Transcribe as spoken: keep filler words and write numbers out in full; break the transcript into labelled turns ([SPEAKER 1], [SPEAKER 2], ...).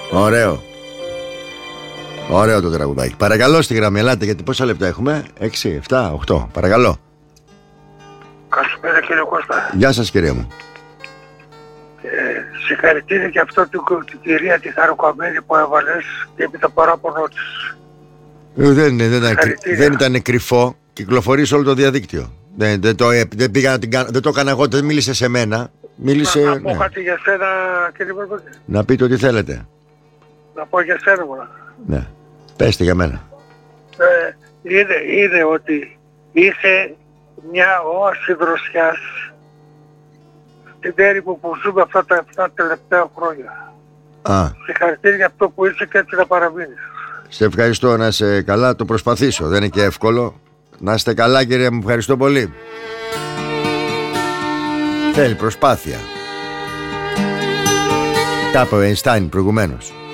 [SPEAKER 1] Ωραίο. Ωραίο το τραγουδάκι. Παρακαλώ στη γραμμή, ελάτε, γιατί πόσα λεπτά έχουμε? έξι, επτά, οκτώ. Παρακαλώ.
[SPEAKER 2] Καλησπέρα κύριε Κώστα.
[SPEAKER 1] Γεια σας κύριε μου.
[SPEAKER 2] Ε, συγχαρητήρια και αυτό την, την κυρία τη χαροκαμένη που έβαλες και επί το παράπονο της.
[SPEAKER 1] Ε, δεν, δεν, ήταν, δεν ήταν κρυφό. Κυκλοφορεί σε όλο το διαδίκτυο. Δεν, δεν, το, δεν, πήγα να την κάνω, δεν το έκανα εγώ, δεν μίλησε σε μένα. Μίλησε.
[SPEAKER 2] Να, να πω
[SPEAKER 1] ναι.
[SPEAKER 2] κάτι για σένα κύριε Μπαρμπάκη.
[SPEAKER 1] Να πείτε ό,τι θέλετε.
[SPEAKER 2] Να πω για σένα μόνο.
[SPEAKER 1] Ναι. Πέστε για μένα.
[SPEAKER 2] Ε, είδε, είδε ότι είχε μια όαση δροσιάς στην έρημο που ζούμε αυτά τα επτά τελευταία χρόνια.
[SPEAKER 1] Α.
[SPEAKER 2] Συγχαρητήρια για αυτό που είσαι και έτσι να παραμείνεις.
[SPEAKER 1] Σε ευχαριστώ, να είσαι καλά. Το προσπαθήσω. Δεν είναι και εύκολο. Να είστε καλά κύριε μου. Ευχαριστώ πολύ. Θέλει προσπάθεια. Τα είπε ο Einstein προηγουμένως.